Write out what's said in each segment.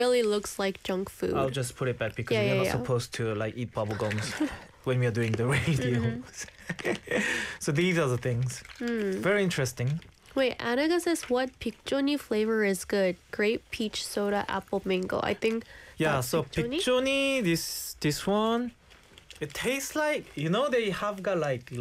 really looks like junk food. I'll just put it back because Yeah, we're yeah, not yeah. supposed to like eat bubble gums when we are doing the radio. So these are the things. Very interesting. Wait, Annika says what Picjoni flavor is good? Grape, peach, soda, apple, mango. I think Yeah, that's so Picjoni? Picjoni, this one, it tastes like, you know, they have got like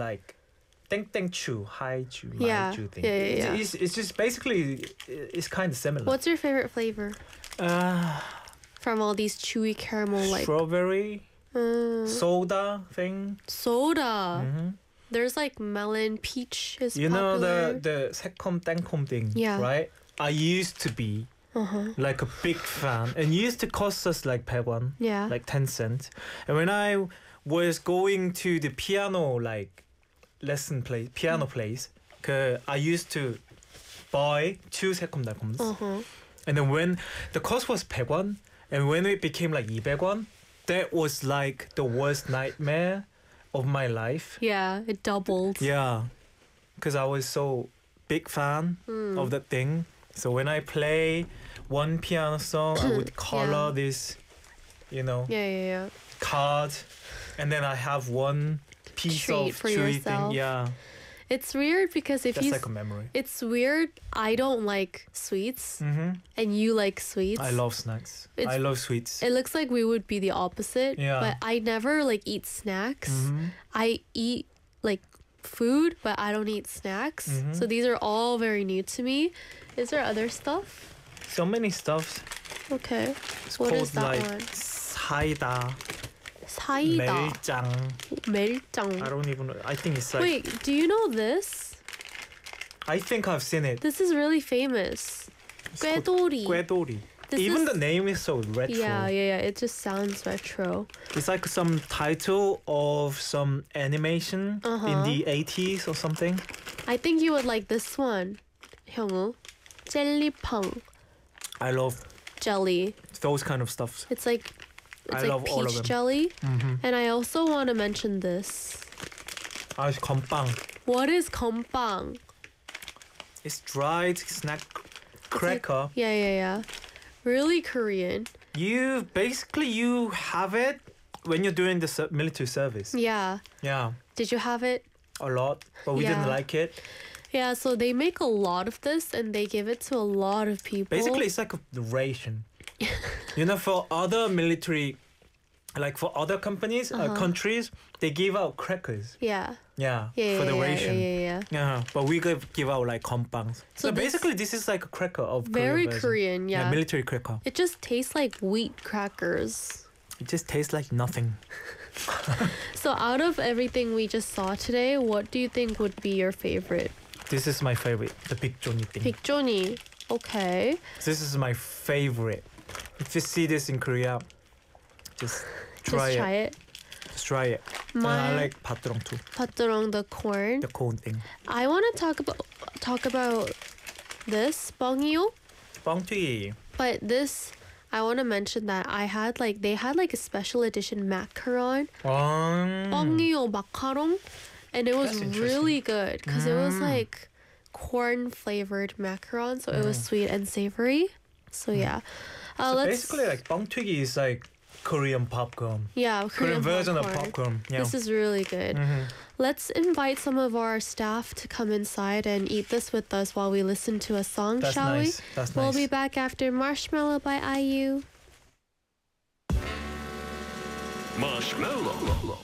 땡땡 chu, high chu, Yeah, mai chu thing. yeah, yeah, yeah. It's just basically it's kind of similar. What's your favorite flavor Uh, from all these chewy caramel like strawberry, uh, soda thing. soda? Mhm. There's like melon, peach is You know popular. the 새콤 땡콤 thing, Yeah. right? I used to be like a big fan, and it used to cost us like 100won, Yeah. like 10 cents. And when I was going to the piano like lesson place, piano place, I used to buy 2 새콤달콤s. And then when the cost was 100won, and when it became like 200won, that was like the worst nightmare of my life. Yeah, it doubled. Yeah, because I was so big fan of that thing. So when I play one piano song, I would color this, you know, Yeah, yeah, yeah. card, and then I have one piece Treat of for chewy yourself. thing. Yeah, It's weird because if that's you like a memory. it's weird. I don't like sweets, and you like sweets. I love snacks. It's- I love sweets. It looks like we would be the opposite. Yeah. But I never like eat snacks. Mhm. I eat like food, but I don't eat snacks. So these are all very new to me. Is there other stuff? So many stuffs. Okay. It's What called is that like one? 사이다, 사이다. 멜짱. I 멜짱. don't even know. I think it's like. Wait, do you know this? I think I've seen it. This is really famous. It's called 꾀돌이. 꾀돌이. This Even is- the name is so retro. Yeah, yeah, yeah. It just sounds retro. It's like some title of some animation in the 80s or something. I think you would like this one. 형우. 젤리팡 I love jelly. those kind of stuff. It's like I love all of peach them. jelly. And I also want to mention this. It's 건빵. What is kompang? It's dried snack cracker. Yeah, yeah, yeah. Really Korean. You have it when you're doing the military service. Yeah. Yeah, Did you have it? a lot, but we didn't Yeah. like it. Yeah, so they make a lot of this and they give it to a lot of people. Basically, it's like a ration. You know, for other military, like for other companies, countries, they give out crackers. Yeah. Yeah, Yeah, for the yeah, ration. yeah. Yeah, but we give out like kompangs. So So this- basically, this is like a cracker of Very Korean version. Korean, yeah. Military cracker. It just tastes like wheat crackers. It just tastes like nothing. So out of everything we just saw today, what do you think would be your favorite? This is my favorite, the big Johnny thing. Picjoni. Okay. This is my favorite. If you see this in Korea, just try Just it. try it. Just try it. And I like patturong too, Paturong, the corn. the cone thing. I want to talk about this bongyo, 뻥튀기. but this I want to mention that they had like a special edition macaron, bongyo macaron, and it was That's interesting. really good because it was like corn flavored macaron, so it was sweet and savory. So yeah, So let's basically, like 뻥튀기 is like Korean popcorn. yeah Korean version of popcorn. popcorn. Yeah. This is really good. Let's invite some of our staff to come inside and eat this with us while we listen to a song, That's shall nice. we? That's We'll nice. be back after Marshmallow by IU. Marshmallow.